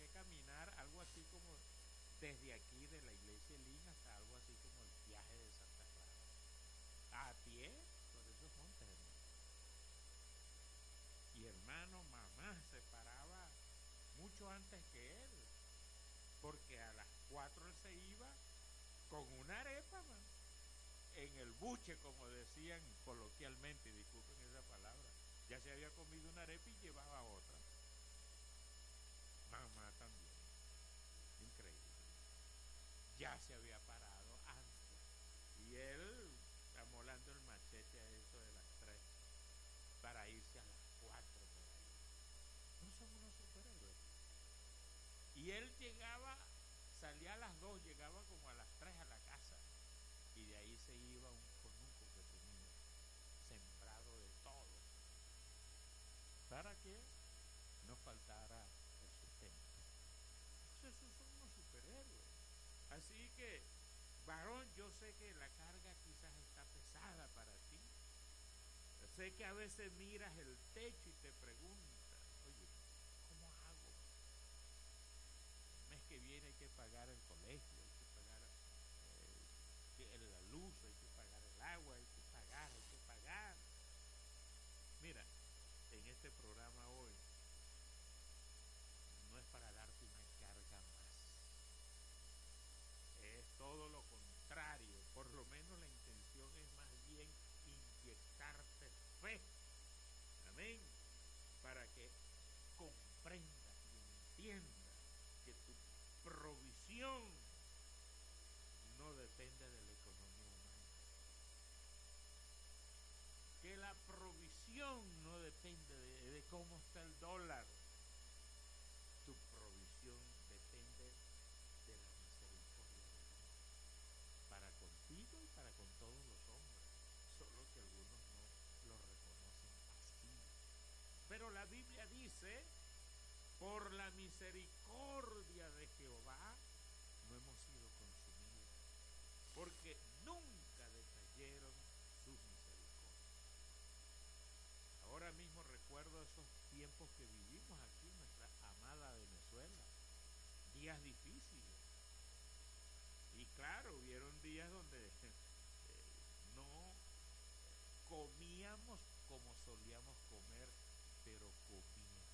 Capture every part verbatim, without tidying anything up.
caminar algo así como desde aquí de la iglesia de Lima hasta algo así como el viaje de Santa Clara. A pie, por esos montes, hermano. Y hermano, mamá se paraba mucho antes que él, porque a las cuatro él se iba con una arepa, man, en el buche, como decían coloquialmente, disculpen esa palabra. Ya se había comido una arepa y llevaba otra. Mamá también. Increíble. Ya se había parado antes. Y él amolando el machete a eso de las tres para irse a las cuatro por ahí. No son unos superhéroes. Y él llegaba, salía a las dos, llegaba como a las tres a la casa. Y de ahí se iba un conuco que tenía, sembrado de todo, para que no faltara el sustento. Pues esos son unos superhéroes. Así que, varón, yo sé que la carga quizás está pesada para ti. Sé que a veces miras el techo y te preguntas, oye, ¿cómo hago? El mes que viene hay que pagar el colegio, hay que pagar eh, la luz, hay que pagar el agua, hay que pagar, hay que pagar. Mira, en este programa hoy no es para darte una carga más. Es todo lo contrario. Por lo menos la intención es más bien inyectarte fe. Amén. Para que comprendas y entiendas que tu provisión no depende de la economía humana. Que la provisión no depende de, de cómo está el dólar. Tu provisión depende de la misericordia de Dios. Para contigo y para con todos los hombres. Solo que algunos no lo reconocen así. Pero la Biblia dice, por la misericordia de Jehová no hemos sido consumidos, porque nunca decayeron sus misericordias. Ahora mismo recuerdo esos tiempos que vivimos aquí en nuestra amada Venezuela, días difíciles. Y claro, hubieron días donde eh, no comíamos como solíamos comer, pero comíamos.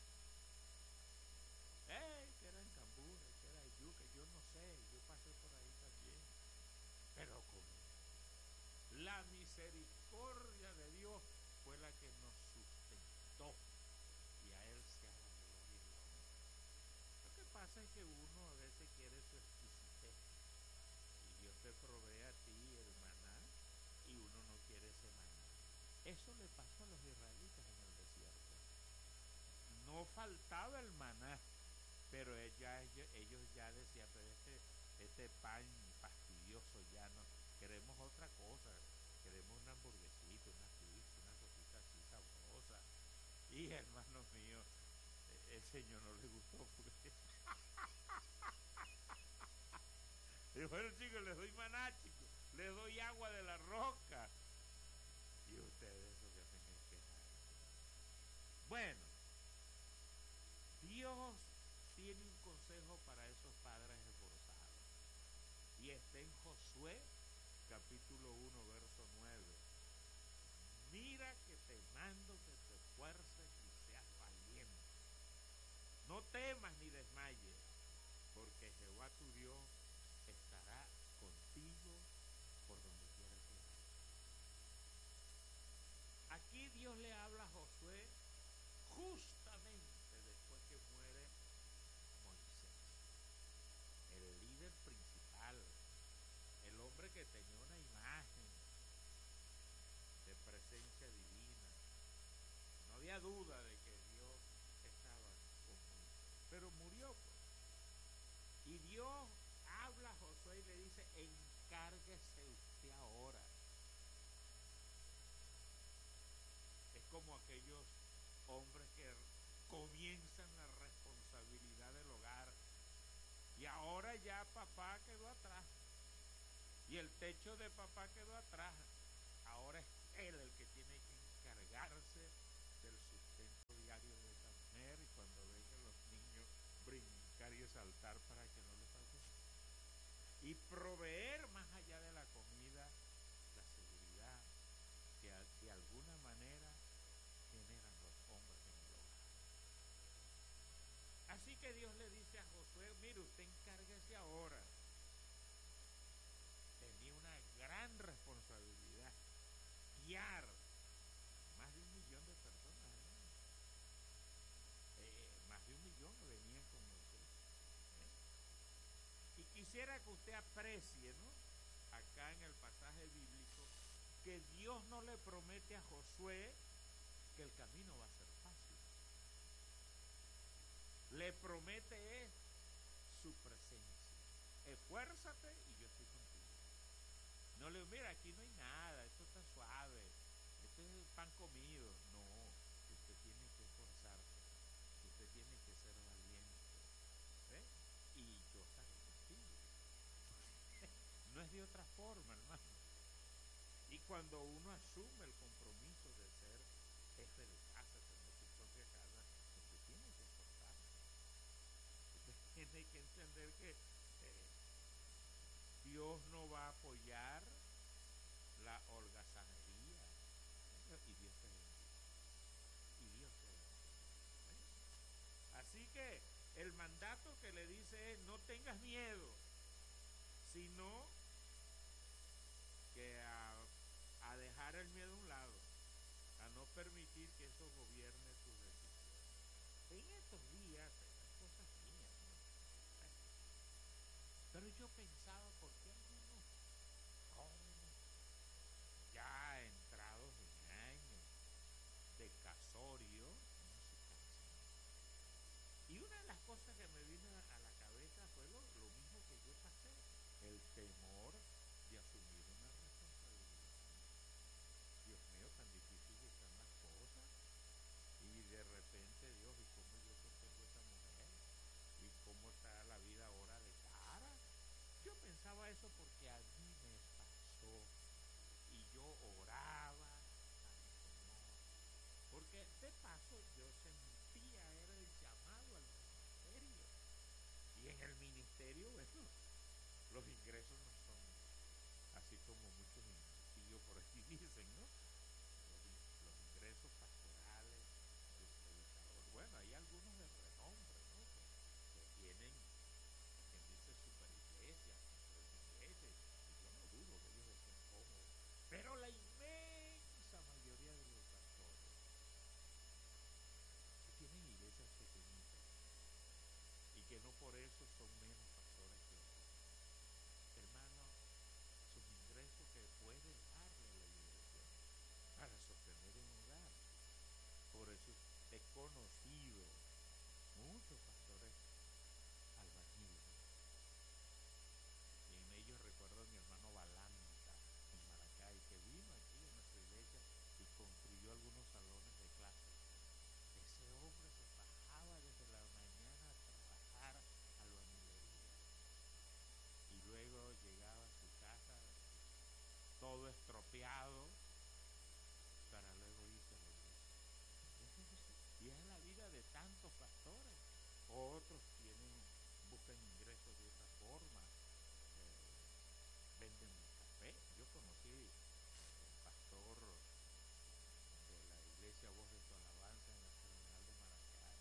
¡Eh! Que eran cambures, que era yuca, yo no sé, yo pasé por ahí también, pero comíamos. La misericordia de Dios fue la que nos sustentó, y a Él sea la gloria y la honra. Lo que pasa es que uno a veces quiere su exquisitez, y Dios te provee a ti el maná, y uno no quiere ese maná. Eso le pasó a los israelitas en el desierto. No faltaba el maná, pero ella, ellos ya decían, pero este, este pan fastidioso ya no, queremos otra cosa, queremos una hamburguesita, una pizza, una cosita así sabrosa. Y hermano mío, el Señor no le gustó porque... Y bueno, chicos, les doy maná, chicos, les doy agua de la roca. Y ustedes lo que hacen es quejarse. Bueno, Dios tiene un consejo para esos padres esforzados. Y está en Josué, capítulo uno, verso nueve. Mira que te mando que te esfuerces y seas valiente. No temas ni desmayes, porque Jehová tu Dios estará contigo por donde quiera que vayas. Aquí Dios le habla a Josué justamente después que muere Moisés, el líder principal, el hombre que tenía una imagen de presencia divina. No había duda de que Dios estaba con Moisés, pero murió pues. Y Dios habla a Josué y le dice, encárguese usted ahora. Es como aquellos hombres que comienzan la responsabilidad del hogar y ahora ya papá quedó atrás y el techo de papá quedó atrás. Ahora es él el que tiene que encargarse del sustento diario de esa mujer, y cuando vengan los niños brindan y proveer más allá de la comida, la seguridad que de alguna manera generan los hombres en el hogar. Así que Dios le dice a Josué, mire, usted encárguese ahora. Tenía una gran responsabilidad, guiar más de un millón de personas, ¿eh? Eh, más de un millón venían con Moisés, ¿eh? Y quisiera que usted aprecie, ¿no?, acá en el pasaje bíblico, que Dios no le promete a Josué que el camino va a ser fácil. Le promete es su presencia. Esfuérzate y yo estoy contigo. No le digo, mira, aquí no hay nada, esto está suave, esto es pan comido. No, usted tiene que esforzarse, usted tiene que ser valiente, ¿eh? Y yo estaré contigo. No es de otra forma, hermano. Y cuando uno asume el compromiso de ser jefe de casa, tener su propia casa, usted tiene que esforzarse. Usted tiene que entender que eh, Dios no va a apoyar la holgazanería, ¿eh? Y Dios te bendice. Y Dios te bendice, ¿eh? Así que el mandato que le dice es: no tengas miedo, sino que a, a dejar el miedo a un lado, a no permitir que eso gobierne tus decisiones. En estos días, estas cosas mías, ¿no? Pero yo pensaba, ¿por qué algunos jóvenes ya entrados en años de casorio no se casan? Y una de las cosas que me vino a la cabeza fue lo, lo mismo que yo pasé, el temor de asumir una responsabilidad. Dios mío, tan difícil que están las cosas, y de repente, Dios, ¿y cómo yo sostengo a esta mujer? ¿Y cómo está la vida ahora de cara? Yo pensaba eso porque a mí me pasó, y yo oraba a mi Señor, porque de paso yo sentía era el llamado al ministerio, y en el ministerio, bueno, los ingresos no son así como muchos impíos por aquí dicen, ¿no? Los, los ingresos pastorales, el predicador, bueno, hay algunos de renombre, ¿no?, que, que tienen, quien dice, super iglesias, tres iglesias, y yo no dudo que ellos estén cómodos, pero la inmensa mayoría de los pastores que tienen iglesias pequeñitas y que no por eso son menos pastores que otros, hermano, sus ingresos que pueden darle a la iglesia para sostener un hogar. Por eso he conocido muchos pastores albañiles, y en ellos recuerdo a mi hermano Balanta en Maracay, que vino aquí a nuestra iglesia y construyó algunos salones de clase. Ese hombre se bajaba desde la mañana a trabajar albañilería y luego llegaba a su casa todo estropeado para luego irse a la iglesia. Y es la vida de tantos pastores. Otros tienen, buscan ingresos de otra forma, eh, venden café. Yo conocí el pastor de la iglesia Voz de tu Alabanza en la terminal de Maracay,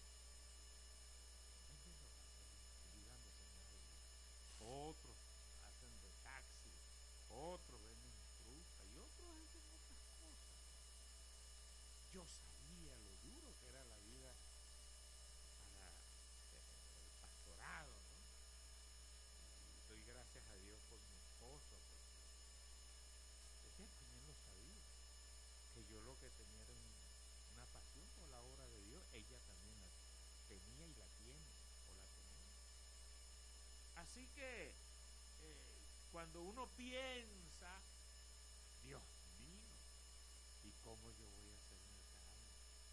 vendiendo café, ayudándose en algo. Otros hacen de taxi, otros venden fruta y otros hacen otras cosas. Yo sabía lo duro que era la vida para eh, el pastorado, ¿no? Y doy gracias a Dios por mi esposa, porque ella también lo sabía, que yo lo que tenía era un, una pasión por la obra de Dios. Ella también la tenía y la tiene, o la tenía. Así que eh, cuando uno piensa, Dios mío, ¿y cómo yo voy a hacer mercado?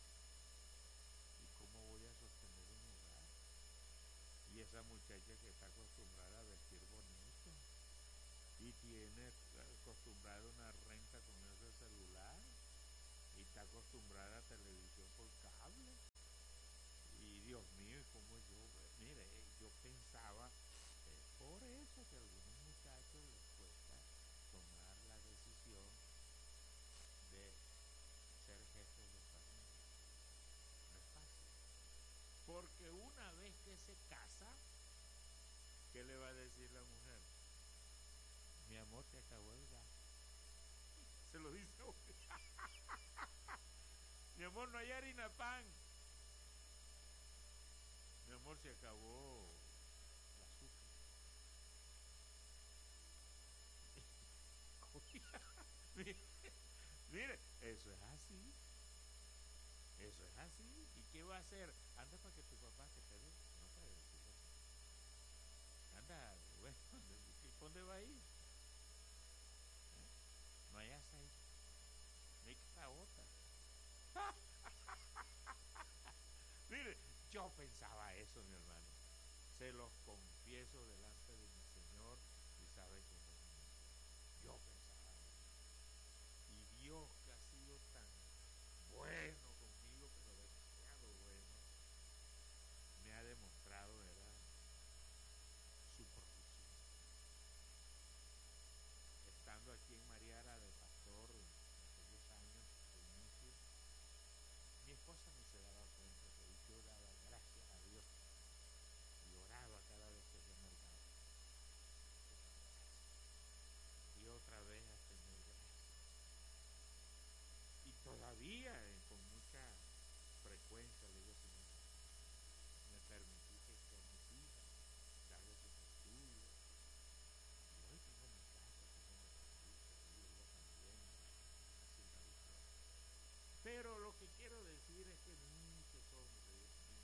¿Y cómo voy a sostener un hogar? Y esa muchacha que está acostumbrada a vestir bonito y tiene acostumbrada a una renta con ese celular y está acostumbrada a televisión por cable, y Dios mío, ¿y cómo yo? Mire, yo pensaba, eh, por eso que algunos muchachos ¿Qué le va a decir la mujer? Mi amor, se acabó el gas. Se lo dice a usted. Mi amor, no hay harina pan. Mi amor, se acabó el azúcar. mire, mire, eso es así. Eso es así. ¿Y qué va a hacer? Anda para que tu papá que te dé. No puede decir eso. Anda, bueno, ¿dónde va a ir? ¿Eh? No hay aceite. No hay caraota. Mire, yo pensaba eso, mi hermano. Se los confieso delante de mi Señor y sabe que no. Yo pensaba eso. Y Dios, que ha sido tan bueno conmigo, pero demasiado bueno, me ha demostrado, ¿verdad?, su provisión. Estando aquí en Mariara de pastor en aquellos años de inicio, mi esposa ni se daba cuenta que yo daba gracias a Dios y oraba cada vez que hacía mercado. Y otra vez a Señor, gracias. Y todavía eh, con mucha frecuencia le digo, Señor, me permitiste que a mis hijas darles sus estudios. Y hoy tengo mi casa, tengo mi casita, y ella también, así la victoria. Pero lo que quiero decir es que muchos hombres, Dios mío,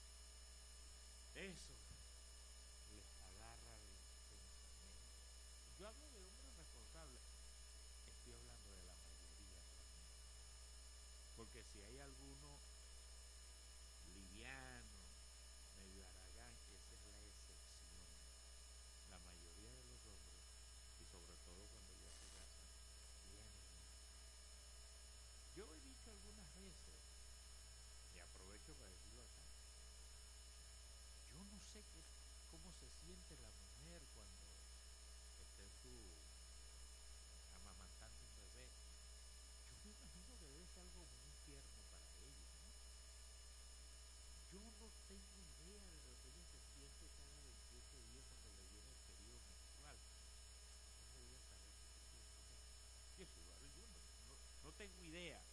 eso les agarra el pensamiento. Yo hablo de hombres responsables, estoy hablando de la mayoría realmente. Porque si hay alguno liviano, medio haragán, esa es la excepción. La mayoría de los hombres, y sobre todo cuando ya se casan, tienen. Yo he dicho algunas veces, y aprovecho para decirlo acá, yo no sé qué, cómo se siente la mujer cuando esté su amamantando un bebé. Yo me imagino que debe ser algo muy tierno para ella, ¿no? Yo no tengo idea de lo que ella se siente cada veintiocho días cuando le viene el periodo menstrual. ¿Cómo voy a saber qué se siente ella? Yo, yo no, no, no tengo idea.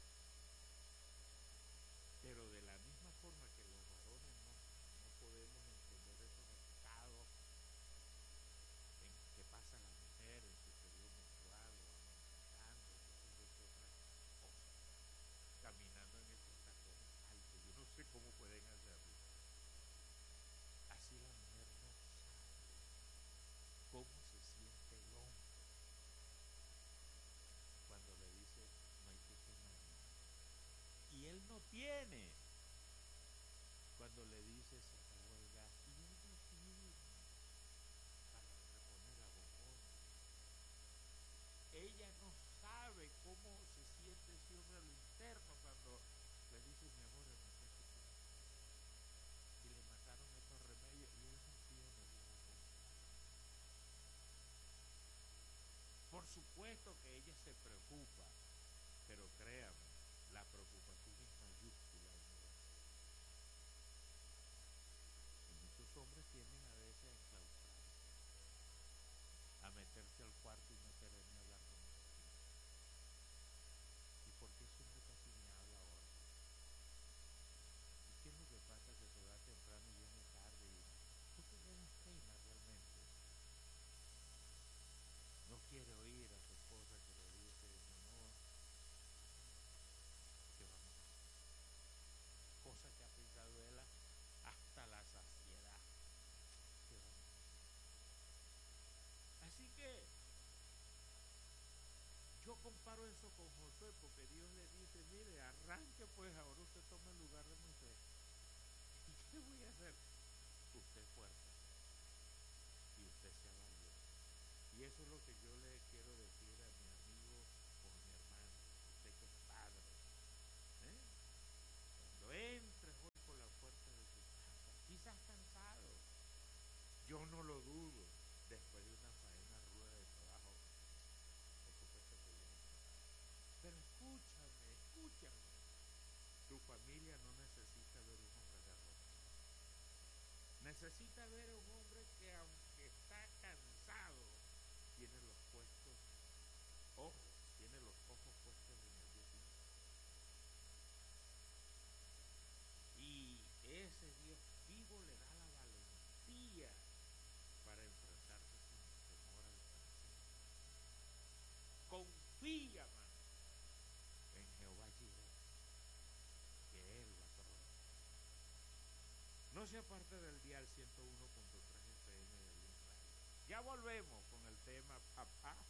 Pero de la misma forma que los varones no, no podemos entender esos estados en que pasa la mujer en su periodo menstrual o amamantando, qué sé yo, qué otras cosas, caminando en esos tacones altos, yo no sé cómo pueden hacerlo. Así la mujer no sabe cómo se siente el hombre cuando le dice no hay pequeño niño. Y él no tiene. Cuando le dice se acabó el gas. Y él no tiene para reponer la bombona. Ella no sabe cómo se siente ese hombre a lo interno cuando le dice mi amor, el muchacho tiene cáncer. Y le mandaron estos remedios y él no tiene para comprar. Por supuesto que ella se preocupa, pero créame, la preocupación es mayúscula en él. Y muchos hombres tienden a veces a enclaustrarse, a meterse al cuarto y no querer ni hablar con los vecinos. ¿Y por qué ese hombre casi ni habla ahora? ¿Y qué es lo que pasa? Que se va temprano y viene tarde. Y ¿por qué le das pena realmente? No quiere oír a su esposa que le dice, mi amor, ¿qué vamos a hacer? Cosa que ha pensado él hasta la saciedad. ¿Qué vamos a hacer? Así que yo comparo eso con Josué porque Dios le dice, mire, arranque pues, ahora usted toma el lugar de Moisés. ¿Y qué voy a hacer? Usted esfuércese y usted sea valiente. Y eso es lo que yo le quiero decir a mi amigo o a mi hermano, usted que es padre, ¿eh? Cuando entres hoy por la puerta de tu casa, quizás cansado, yo no lo dudo, después de una faena ruda de trabajo, por supuesto que viene cansado. Pero escúchame, escúchame. Tu familia no necesita ver un hombre derrotado. Necesita ver a un hombre que aunque tiene los puestos ojos, tiene los ojos puestos en el Dios vivo. Y ese Dios vivo le da la valentía para enfrentarse sin temor al fracaso. Confía, mano, en Jehová Jireh, que Él va a proveer. No se aparte del dial ciento uno punto tres F M de Bien Radio. Ya volvemos con el tema papá.